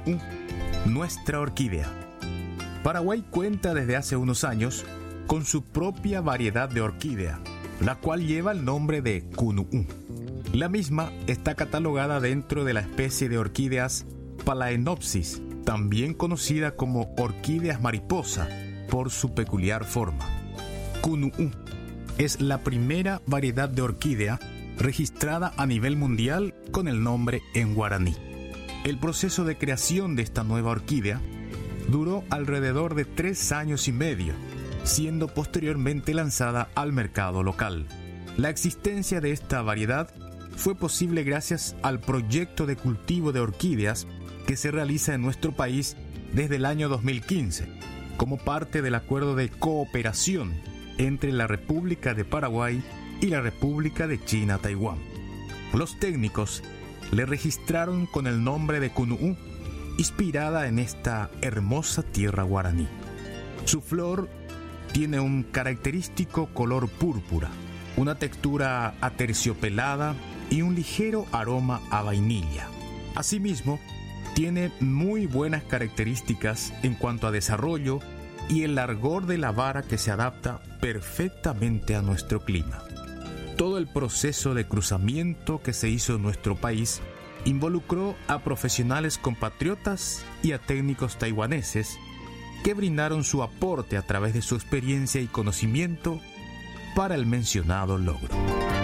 Kunu'u, nuestra orquídea. Paraguay cuenta desde hace unos años con su propia variedad de orquídea, la cual lleva el nombre de Kunu'u. La misma está catalogada dentro de la especie de orquídeas Phalaenopsis, también conocida como orquídeas mariposa por su peculiar forma. Kunu'u es la primera variedad de orquídea registrada a nivel mundial con el nombre en guaraní. El proceso de creación de esta nueva orquídea duró alrededor de 3 años y medio, siendo posteriormente lanzada al mercado local. La existencia de esta variedad fue posible gracias al proyecto de cultivo de orquídeas que se realiza en nuestro país desde el año 2015, como parte del acuerdo de cooperación entre la República de Paraguay y la República de China-Taiwán. Los técnicos le registraron con el nombre de Kunu'u, inspirada en esta hermosa tierra guaraní. Su flor tiene un característico color púrpura, una textura aterciopelada y un ligero aroma a vainilla. Asimismo, tiene muy buenas características en cuanto a desarrollo y el largor de la vara que se adapta perfectamente a nuestro clima. Todo el proceso de cruzamiento que se hizo en nuestro país involucró a profesionales compatriotas y a técnicos taiwaneses que brindaron su aporte a través de su experiencia y conocimiento para el mencionado logro.